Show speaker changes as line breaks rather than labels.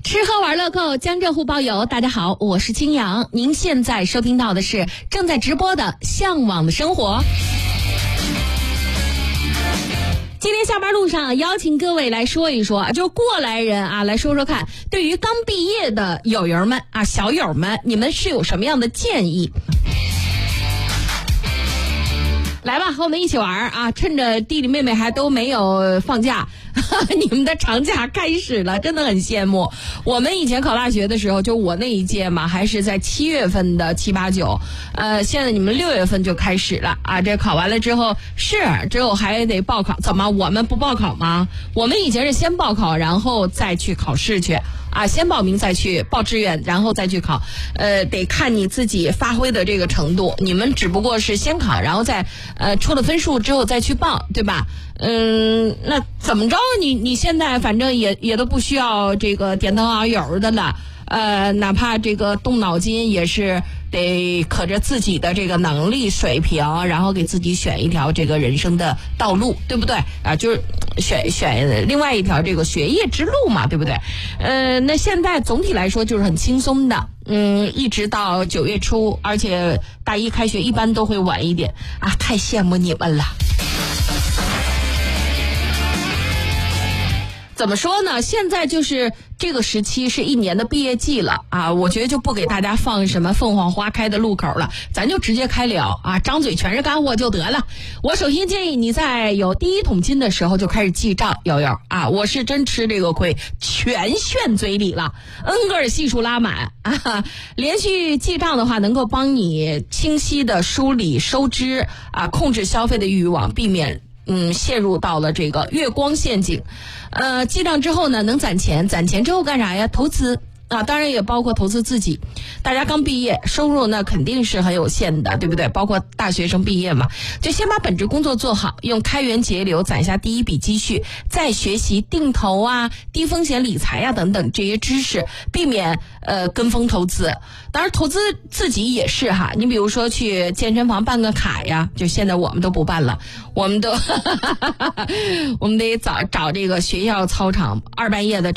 吃喝玩乐购，江浙沪包邮。大家好，我是青阳，您现在收听到的是正在直播的《向往的生活》。今天下班路上邀请各位来说一说，就过来人啊，来说说看，对于刚毕业的友友们啊，小友们，你们是有什么样的建议？来吧，和我们一起玩啊！趁着弟弟妹妹还都没有放假，你们的长假开始了，真的很羡慕。我们以前考大学的时候，就我那一届嘛，还是在7月份的7、8、9，现在你们6月份就开始了啊！这考完了之后之后还得报考，怎么我们不报考吗？我们以前是先报考，然后再去考试去。啊，先报名再去报志愿，然后再去考，得看你自己发挥的这个程度。你们只不过是先考，然后再出了分数之后再去报，对吧？那怎么着？你现在反正也都不需要这个点灯熬油的了。哪怕这个动脑筋也是得可着自己的这个能力水平，然后给自己选一条这个人生的道路，对不对啊？就是选另外一条这个学业之路嘛，对不对？那现在总体来说就是很轻松的，一直到9月初，而且大一开学一般都会晚一点啊，太羡慕你们了。怎么说呢？现在就是这个时期是一年的毕业季了啊，我觉得就不给大家放什么凤凰花开的路口了，咱就直接开聊啊，张嘴全是干货就得了。我首先建议你在有第一桶金的时候就开始记账，友友啊，我是真吃这个亏，全炫嘴里了，N个系数拉满啊。连续记账的话，能够帮你清晰的梳理收支啊，控制消费的欲望，避免陷入到了这个月光陷阱。记账之后呢，能攒钱，攒钱之后干啥呀？投资啊，当然也包括投资自己。大家刚毕业，收入呢肯定是很有限的，对不对？包括大学生毕业嘛，就先把本职工作做好，用开源节流攒下第一笔积蓄，再学习定投啊、低风险理财啊等等这些知识，避免跟风投资。当然投资自己也是哈，你比如说去健身房办个卡呀，就现在我们都不办了，我们得找这个学校操场2半夜的